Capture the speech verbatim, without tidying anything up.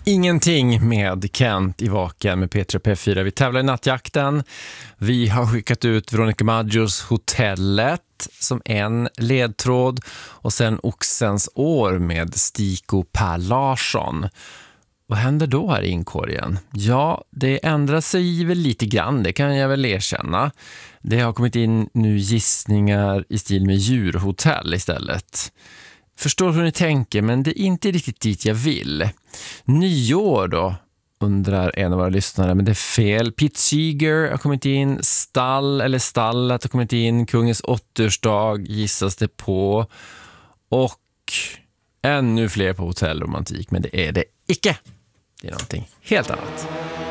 Ingenting med Kent i Vaken med P tre P fyra. Vi tävlar i nattjakten. Vi har skickat ut Veronica Maggios Hotellet som en ledtråd och sen Oxens år med Stiko Per Larsson. Vad händer då här i inkorgen? Ja, det ändrar sig väl lite grann, det kan jag väl erkänna. Det har kommit in nu gissningar i stil med djurhotell istället. Förstår hur ni tänker, men det är inte riktigt dit jag vill. Nyår då, undrar en av våra lyssnare, men det är fel. Pete Seeger har kommit in, stall eller stallet har kommit in, kungens åttioårsdag gissas det på, och ännu fler på hotellromantik, men det är det icke. Det är någonting helt annat.